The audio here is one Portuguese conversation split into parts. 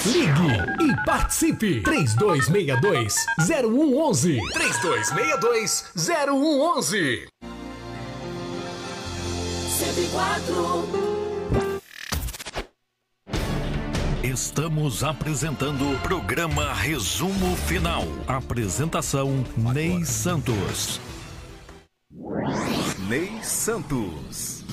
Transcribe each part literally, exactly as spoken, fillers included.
Ligue e participe. três dois seis dois, zero um um um. três dois seis dois, zero um um um. cento e quatro. Estamos apresentando o programa Resumo Final. Apresentação Ney Santos. Ney Santos.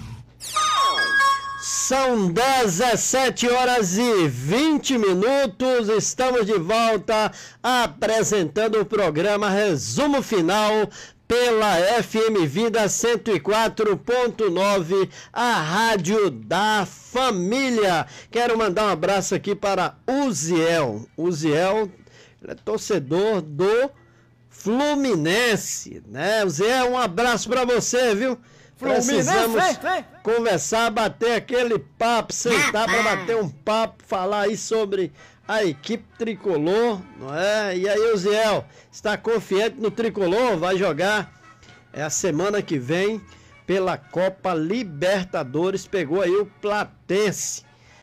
São dezessete horas e vinte minutos, estamos de volta apresentando o programa Resumo Final pela F M Vida cento e quatro ponto nove, a rádio da família. Quero mandar um abraço aqui para Uziel. Uziel é torcedor do Fluminense, né? Uziel, um abraço para você, viu? Precisamos conversar, bater aquele papo, sentar para bater um papo, falar aí sobre a equipe tricolor, não é? E aí, Uziel, está confiante no tricolor? Vai jogar é a semana que vem pela Copa Libertadores, pegou aí o Platense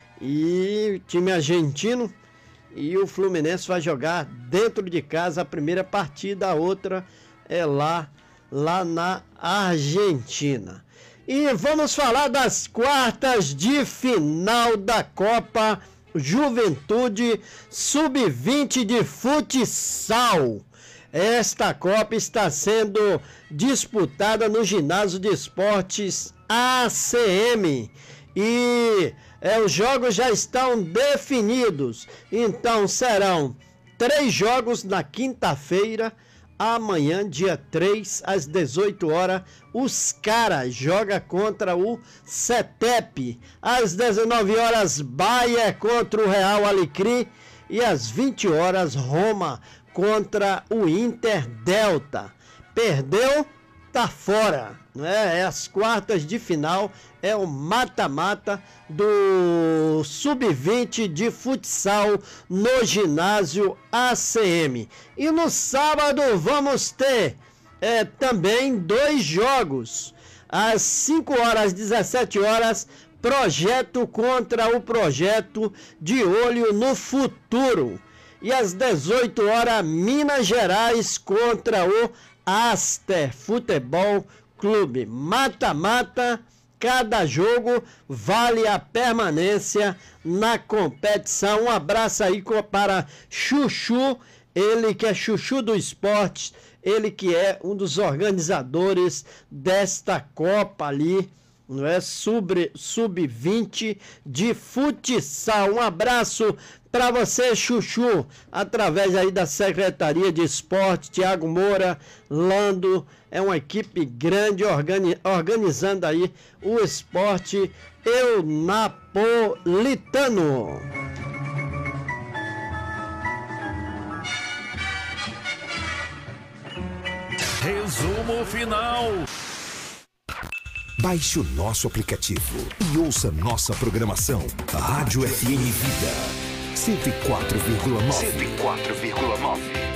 e o time argentino, e o Fluminense vai jogar dentro de casa a primeira partida, a outra é lá lá na Argentina. E vamos falar das quartas de final da Copa Juventude sub vinte de futsal. Esta Copa está sendo disputada no Ginásio de Esportes A C M e é, os jogos já estão definidos. Então serão três jogos na quinta-feira. Amanhã, dia três, às dezoito horas, os caras jogam contra o CETEP. Às dezenove horas, Bahia contra o Real Alecrim. E às vinte horas, Roma contra o Inter Delta. Perdeu, tá fora. É, é as quartas de final, é o mata-mata do sub vinte de futsal no ginásio A C M. E no sábado vamos ter é, também dois jogos. Às cinco horas, dezessete horas, projeto contra o projeto, de olho no futuro. E às dezoito horas, Minas Gerais contra o Aster Futebol Clube. Mata-mata, cada jogo vale a permanência na competição. Um abraço aí para Chuchu, ele que é Chuchu do Esporte, ele que é um dos organizadores desta Copa ali, não é? sub vinte de futsal. Um abraço para você, Chuchu, através aí da Secretaria de Esporte, Tiago Moura, Lando, é uma equipe grande organi organizando aí o esporte eunapolitano. Resumo Final. Baixe o nosso aplicativo e ouça nossa programação. Rádio F M Vida cento e quatro vírgula nove. cento e quatro vírgula nove.